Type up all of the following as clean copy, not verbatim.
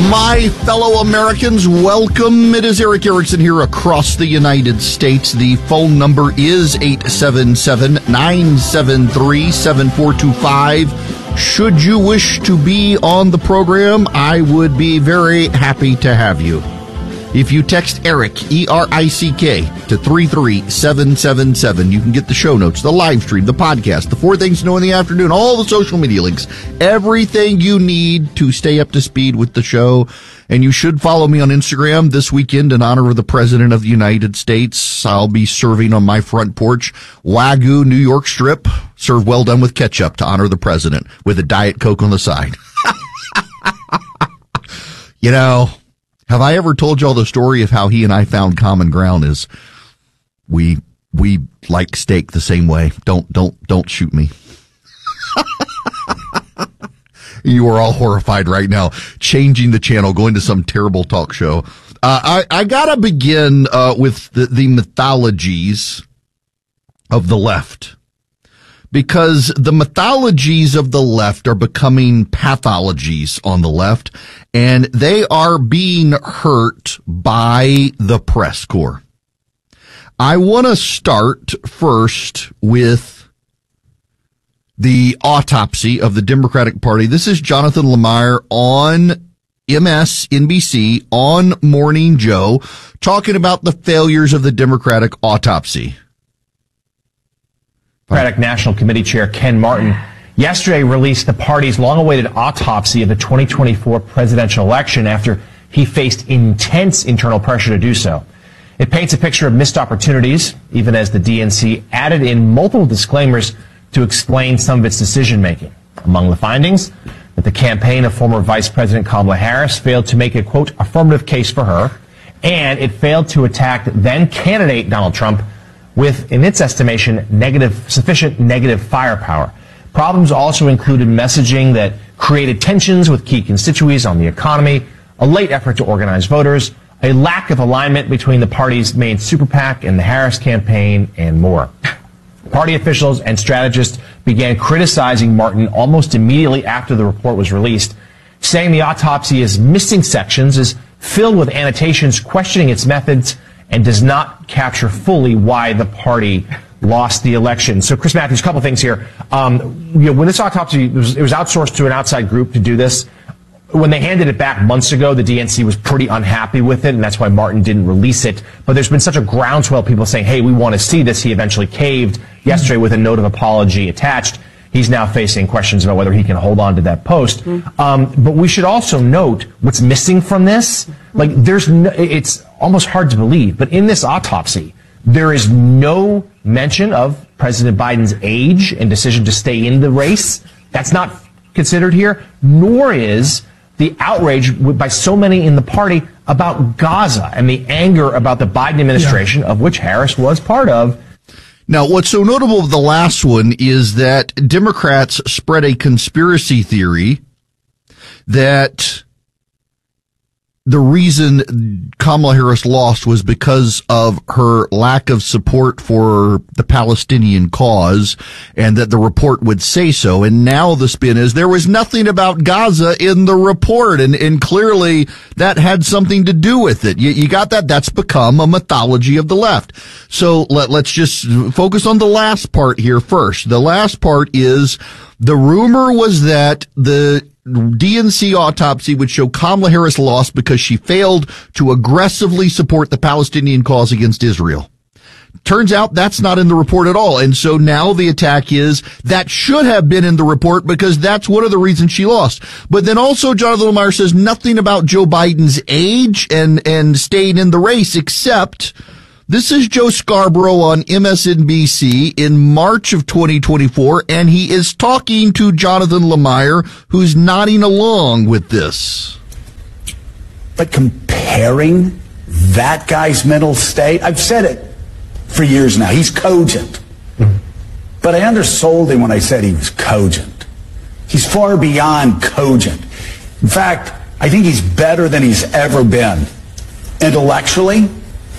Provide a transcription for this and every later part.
My fellow Americans, welcome. It is Erick Erickson here across the United States. The phone number is 877-973-7425. Should you wish to be on the program, I would be very happy to have you. If you text Erick, E-R-I-C-K, to 33777, you can get the show notes, the live stream, the podcast, the 4 Things to Know in the Afternoon, all the social media links, everything you need to stay up to speed with the show. And you should follow me on Instagram this weekend in honor of the President of the United States. I'll be serving on my front porch Wagyu New York strip, served well done with ketchup to honor the President, with a Diet Coke on the side. You know, have I ever told y'all the story of how he and I found common ground? Is we like steak the same way. Don't shoot me. You are all horrified right now. Changing the channel, going to some terrible talk show. I gotta begin with the mythologies of the left, because the mythologies of the left are becoming pathologies on the left, and they are being hurt by the press corps. I want to start first with the autopsy of the Democratic Party. This is Jonathan Lemire on MSNBC on Morning Joe talking about the failures of the Democratic autopsy. Democratic National Committee Chair Ken Martin yesterday released the party's long-awaited autopsy of the 2024 presidential election after he faced intense internal pressure to do so. It paints a picture of missed opportunities, even as the DNC added in multiple disclaimers to explain some of its decision-making. Among the findings, that the campaign of former Vice President Kamala Harris failed to make a, quote, affirmative case for her, and it failed to attack then-candidate Donald Trump with, in its estimation, sufficient negative firepower. Problems also included messaging that created tensions with key constituencies on the economy, a late effort to organize voters, a lack of alignment between the party's main super PAC and the Harris campaign, and more. Party officials and strategists began criticizing Martin almost immediately after the report was released, saying the autopsy is missing sections, is filled with annotations questioning its methods, and does not capture fully why the party lost the election. So, Chris Matthews, a couple things here. When this autopsy, it was outsourced to an outside group to do this. When they handed it back months ago, the DNC was pretty unhappy with it, and that's why Martin didn't release it. But there's been such a groundswell of people saying, hey, we want to see this. He eventually caved yesterday with a note of apology attached. He's now facing questions about whether he can hold on to that post. But we should also note what's missing from this. Like, it's almost hard to believe, but in this autopsy, there is no mention of President Biden's age and decision to stay in the race. That's not considered here, nor is the outrage by so many in the party about Gaza and the anger about the Biden administration, of which Harris was part of. Now, what's so notable of the last one is that Democrats spread a conspiracy theory that the reason Kamala Harris lost was because of her lack of support for the Palestinian cause, and that the report would say so. And now the spin is there was nothing about Gaza in the report, and clearly that had something to do with it. You got that? That's become a mythology of the left. So let's just focus on the last part here first. The last part is the rumor was that the DNC autopsy would show Kamala Harris lost because she failed to aggressively support the Palestinian cause against Israel. Turns out that's not in the report at all. And so now the attack is that should have been in the report because that's one of the reasons she lost. But then also Jonathan Lemire says nothing about Joe Biden's age and staying in the race, except this is Joe Scarborough on MSNBC in March of 2024, and he is talking to Jonathan Lemire, who's nodding along with this. But comparing that guy's mental state, I've said it for years now, he's cogent. But I undersold him when I said he was cogent. He's far beyond cogent. In fact, I think he's better than he's ever been. Intellectually,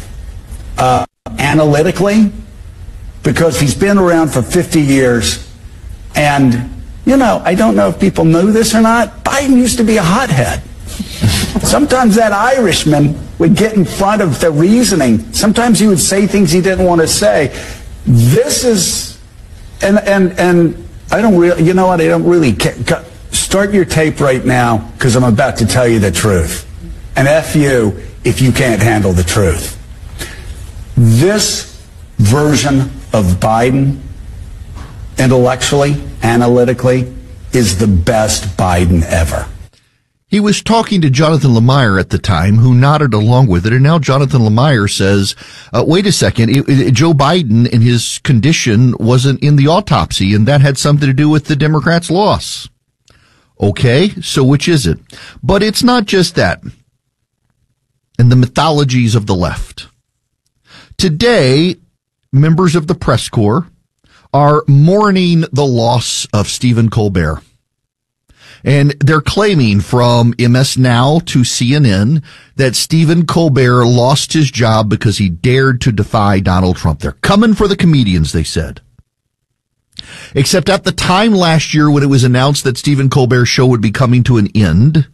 analytically, because he's been around for 50 years. And, you know, I don't know if people know this or not, Biden used to be a hothead. Sometimes that Irishman would get in front of the reasoning. Sometimes he would say things he didn't want to say. This is, and I don't really, you know what, I don't really care. Start your tape right now, because I'm about to tell you the truth. And F you if you can't handle the truth. This version of Biden, intellectually, analytically, is the best Biden ever. He was talking to Jonathan Lemire at the time, who nodded along with it, and now Jonathan Lemire says, wait a second, Joe Biden and his condition wasn't in the autopsy, and that had something to do with the Democrats' loss. Okay, so which is it? But it's not just that. And the mythologies of the left. Today, members of the press corps are mourning the loss of Stephen Colbert. And they're claiming from MS Now to CNN that Stephen Colbert lost his job because he dared to defy Donald Trump. They're coming for the comedians, they said. Except at the time last year when it was announced that Stephen Colbert's show would be coming to an end,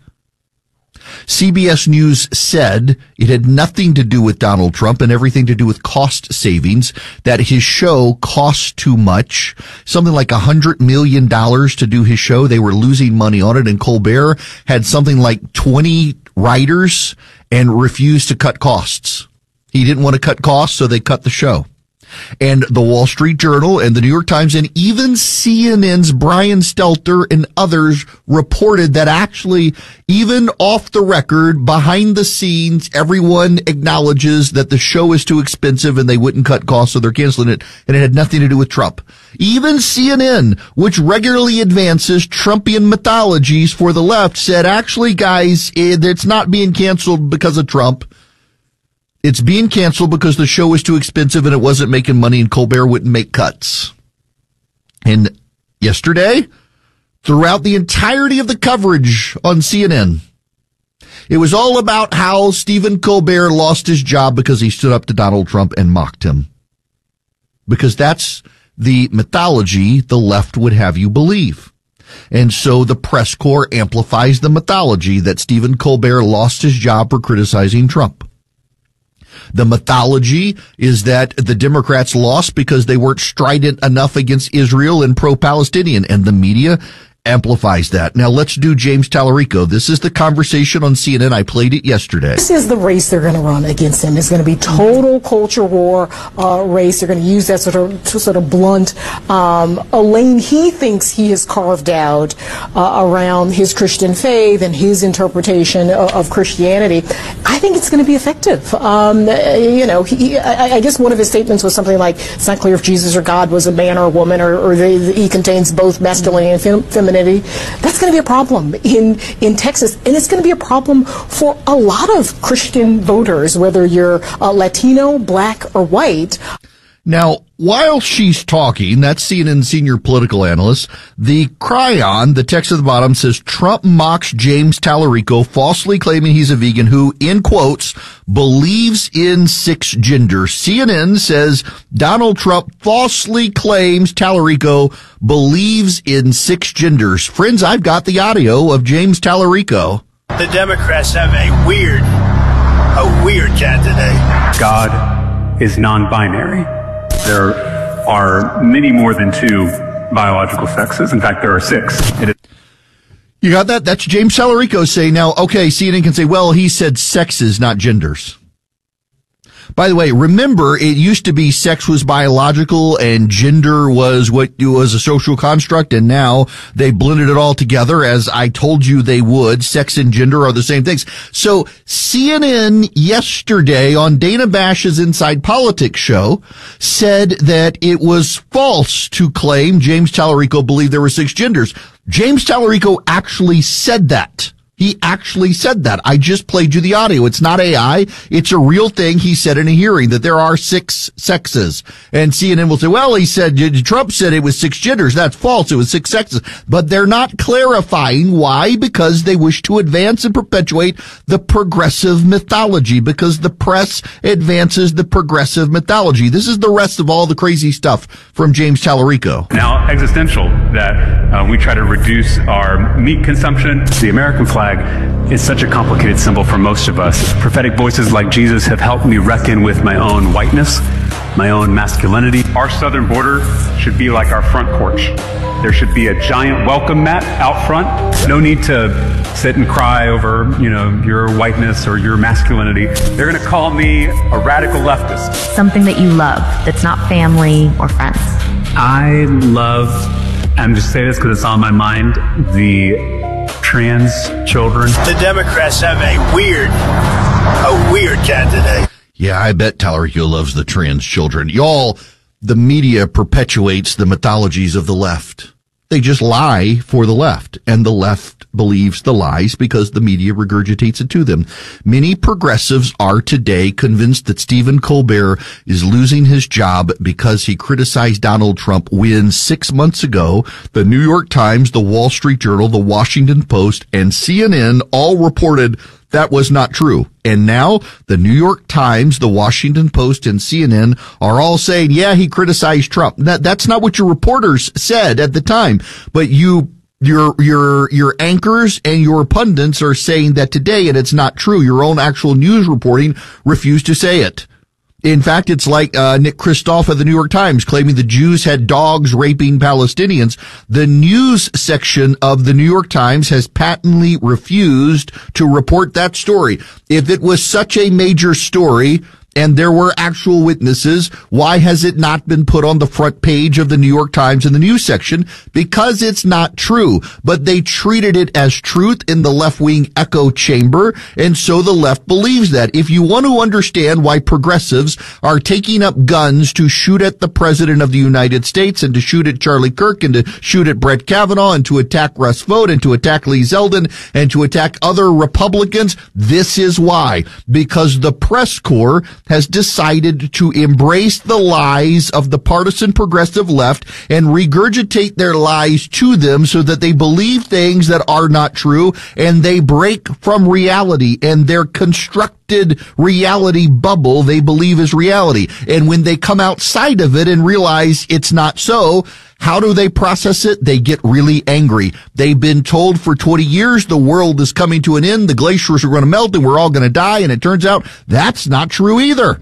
CBS News said it had nothing to do with Donald Trump and everything to do with cost savings, that his show cost too much, something like $100 million to do his show. They were losing money on it, and Colbert had something like 20 writers and refused to cut costs. He didn't want to cut costs, so they cut the show. And the Wall Street Journal and the New York Times and even CNN's Brian Stelter and others reported that actually, even off the record, behind the scenes, everyone acknowledges that the show is too expensive and they wouldn't cut costs, so they're canceling it, and it had nothing to do with Trump. Even CNN, which regularly advances Trumpian mythologies for the left, said, actually, guys, it's not being canceled because of Trump. It's being canceled because the show was too expensive and it wasn't making money and Colbert wouldn't make cuts. And yesterday, throughout the entirety of the coverage on CNN, it was all about how Stephen Colbert lost his job because he stood up to Donald Trump and mocked him. Because that's the mythology the left would have you believe. And so the press corps amplifies the mythology that Stephen Colbert lost his job for criticizing Trump. The mythology is that the Democrats lost because they weren't strident enough against Israel and pro-Palestinian, and the media amplifies that. Now let's do James Tallarico. This is the conversation on CNN. I played it yesterday. This is the race they're going to run against him. It's going to be total culture war race. They're going to use that sort of blunt a lane he thinks he has carved out around his Christian faith and his interpretation of Christianity. I think it's going to be effective. I guess one of his statements was something like, "It's not clear if Jesus or God was a man or a woman, or he contains both masculinity and femininity." That's going to be a problem in Texas, and it's going to be a problem for a lot of Christian voters, whether you're Latino, black, or white. Now, while she's talking, that's CNN senior political analyst, the Cryon, the text at the bottom says, Trump mocks James Tallarico, falsely claiming he's a vegan who, in quotes, believes in 6 genders. CNN says Donald Trump falsely claims Tallarico believes in 6 genders. Friends, I've got the audio of James Tallarico. The Democrats have a weird candidate. God is non-binary. There are many more than 2 biological sexes. In fact, there are 6. You got that? That's James Tallarico saying, now, okay, CNN can say, well, he said sexes, not genders. By the way, remember, it used to be sex was biological and gender was what was a social construct, and now they blended it all together, as I told you they would. Sex and gender are the same things. So CNN yesterday on Dana Bash's Inside Politics show said that it was false to claim James Tallarico believed there were 6 genders. James Tallarico actually said that. He actually said that. I just played you the audio. It's not AI. It's a real thing. He said in a hearing that there are 6 sexes. And CNN will say, well, he said, Trump said it was 6 genders. That's false. It was 6 sexes. But they're not clarifying why, because they wish to advance and perpetuate the progressive mythology, because the press advances the progressive mythology. This is the rest of all the crazy stuff from James Tallarico. Now, existential, that we try to reduce our meat consumption. The American flag flag is such a complicated symbol for most of us. Prophetic voices like Jesus have helped me reckon with my own whiteness, my own masculinity. Our southern border should be like our front porch. There should be a giant welcome mat out front. No need to sit and cry over, your whiteness or your masculinity. They're going to call me a radical leftist. Something that you love that's not family or friends. I love, I'm just saying this because it's on my mind, the trans children. The Democrats have a weird candidate. Yeah, I bet Tyler Hugh loves the trans children. Y'all, the media perpetuates the mythologies of the left. They just lie for the left, and the left believes the lies because the media regurgitates it to them. Many progressives are today convinced that Stephen Colbert is losing his job because he criticized Donald Trump when 6 months ago, the New York Times, the Wall Street Journal, the Washington Post, and CNN all reported that was not true. And now the New York Times, the Washington Post, and CNN are all saying, yeah, he criticized Trump. That's not what your reporters said at the time. But your anchors and your pundits are saying that today, and it's not true. Your own actual news reporting refused to say it. In fact, it's like Nick Kristof of the New York Times claiming the Jews had dogs raping Palestinians. The news section of the New York Times has patently refused to report that story. If it was such a major story and there were actual witnesses, why has it not been put on the front page of the New York Times in the news section? Because it's not true. But they treated it as truth in the left-wing echo chamber, and so the left believes that. If you want to understand why progressives are taking up guns to shoot at the President of the United States and to shoot at Charlie Kirk and to shoot at Brett Kavanaugh and to attack Russ Vought and to attack Lee Zeldin and to attack other Republicans, this is why. Because the press corps has decided to embrace the lies of the partisan progressive left and regurgitate their lies to them so that they believe things that are not true, and they break from reality and their constructed reality bubble they believe is reality. And when they come outside of it and realize it's not so, how do they process it? They get really angry. They've been told for 20 years the world is coming to an end, the glaciers are going to melt, and we're all going to die, and it turns out that's not true either.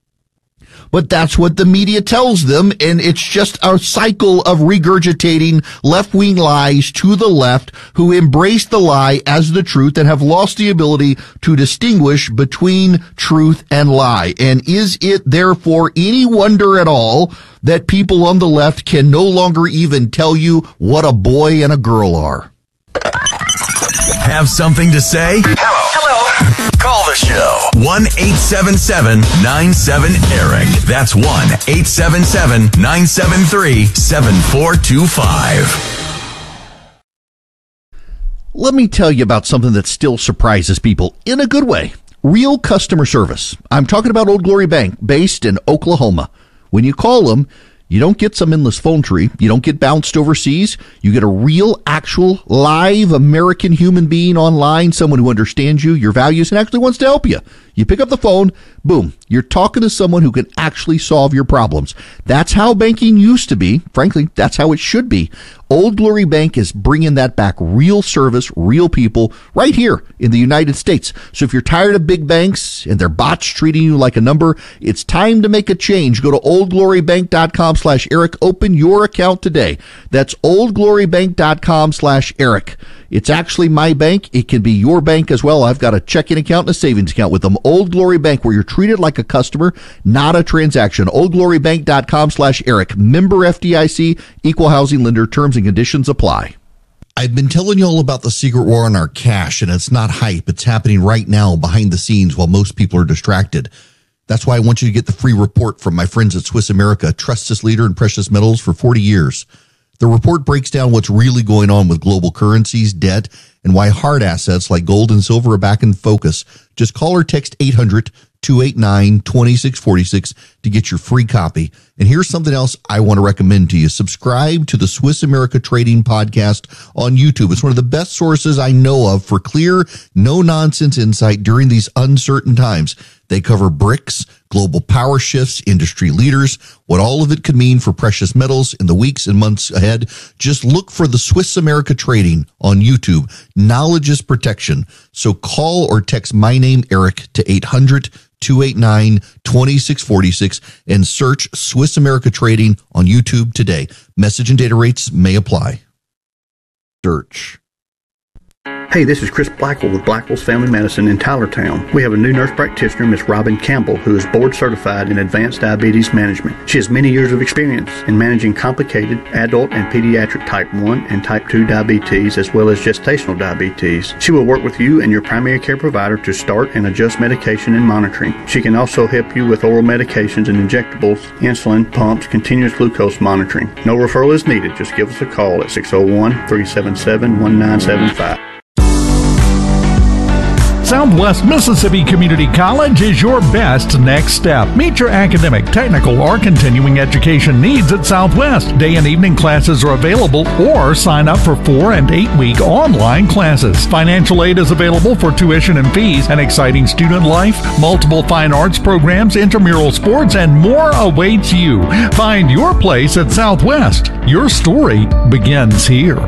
But that's what the media tells them, and it's just a cycle of regurgitating left-wing lies to the left who embrace the lie as the truth and have lost the ability to distinguish between truth and lie. And is it therefore any wonder at all that people on the left can no longer even tell you what a boy and a girl are? Have something to say? Hello. Call the show. 1-877-97-ERIC. That's 1-877-973-7425. Let me tell you about something that still surprises people in a good way. Real customer service. I'm talking about Old Glory Bank, based in Oklahoma. When you call them, you don't get some endless phone tree. You don't get bounced overseas. You get a real, actual, live American human being online, someone who understands you, your values, and actually wants to help you. You pick up the phone, boom, you're talking to someone who can actually solve your problems. That's how banking used to be. Frankly, that's how it should be. Old Glory Bank is bringing that back. Real service, real people, right here in the United States. So if you're tired of big banks and their bots treating you like a number, it's time to make a change. Go to oldglorybank.com/Eric. Open your account today. That's oldglorybank.com/Eric. It's actually my bank. It can be your bank as well. I've got a checking account and a savings account with them. Old Glory Bank, where you're treated like a customer, not a transaction. oldglorybank.com/Eric. Member FDIC, equal housing lender. Terms and conditions apply. I've been telling you all about the secret war on our cash, and it's not hype. It's happening right now behind the scenes while most people are distracted. That's why I want you to get the free report from my friends at Swiss America, trusted leader in precious metals for 40 years. The report breaks down what's really going on with global currencies, debt, and why hard assets like gold and silver are back in focus. Just call or text 800-289-2646 to get your free copy. And here's something else I want to recommend to you. Subscribe to the Swiss America Trading Podcast on YouTube. It's one of the best sources I know of for clear, no-nonsense insight during these uncertain times. They cover BRICS, global power shifts, industry leaders, what all of it could mean for precious metals in the weeks and months ahead. Just look for the Swiss America Trading on YouTube. Knowledge is protection. So call or text my name, Eric, to 800-289-2646 and search Swiss America Trading on YouTube today. Message and data rates may apply. Search. Hey, this is Chris Blackwell with Blackwell's Family Medicine in Tylertown. We have a new nurse practitioner, Miss Robin Campbell, who is board certified in advanced diabetes management. She has many years of experience in managing complicated adult and pediatric type 1 and type 2 diabetes, as well as gestational diabetes. She will work with you and your primary care provider to start and adjust medication and monitoring. She can also help you with oral medications and injectables, insulin, pumps, continuous glucose monitoring. No referral is needed. Just give us a call at 601-377-1975. Southwest Mississippi Community College is your best next step. Meet your academic, technical, or continuing education needs at Southwest. Day and evening classes are available, or sign up for 4- and 8-week online classes. Financial aid is available for tuition and fees, an exciting student life, multiple fine arts programs, intramural sports, and more awaits you. Find your place at Southwest. Your story begins here.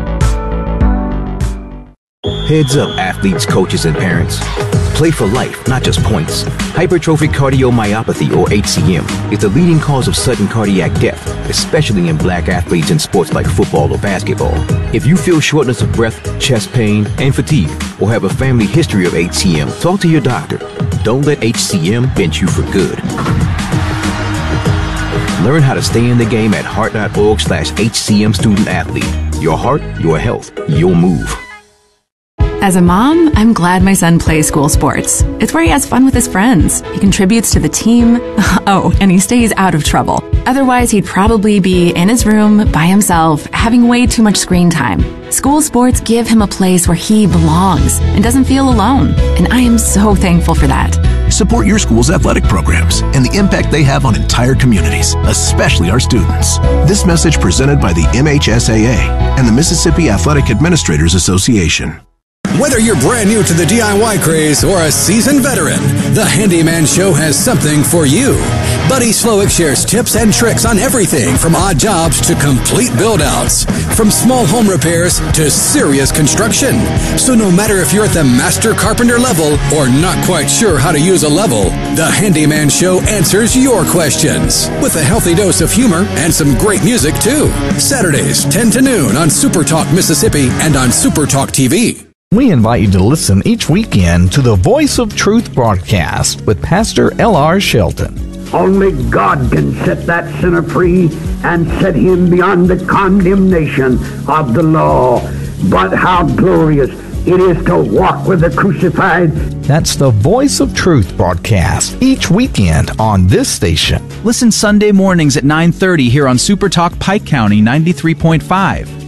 Heads up, athletes, coaches, and parents. Play for life, not just points. Hypertrophic cardiomyopathy, or HCM, is the leading cause of sudden cardiac death, especially in black athletes in sports like football or basketball. If you feel shortness of breath, chest pain, and fatigue, or have a family history of HCM, talk to your doctor. Don't let HCM bend you for good. Learn how to stay in the game at heart.org/HCM student athlete. Your heart, your health, your move. As a mom, I'm glad my son plays school sports. It's where he has fun with his friends. He contributes to the team. Oh, and he stays out of trouble. Otherwise, he'd probably be in his room by himself, having way too much screen time. School sports give him a place where he belongs and doesn't feel alone. And I am so thankful for that. Support your school's athletic programs and the impact they have on entire communities, especially our students. This message presented by the MHSAA and the Mississippi Athletic Administrators Association. Whether you're brand new to the DIY craze or a seasoned veteran, the Handyman Show has something for you. Buddy Slowick shares tips and tricks on everything from odd jobs to complete build-outs, from small home repairs to serious construction. So no matter if you're at the master carpenter level or not quite sure how to use a level, the Handyman Show answers your questions with a healthy dose of humor and some great music too. Saturdays, 10 to noon on Super Talk Mississippi and on Super Talk TV. We invite you to listen each weekend to the Voice of Truth broadcast with Pastor L.R. Shelton. Only God can set that sinner free and set him beyond the condemnation of the law. But how glorious it is to walk with the crucified. That's the Voice of Truth broadcast each weekend on this station. Listen Sunday mornings at 9:30 here on Super Talk Pike County 93.5.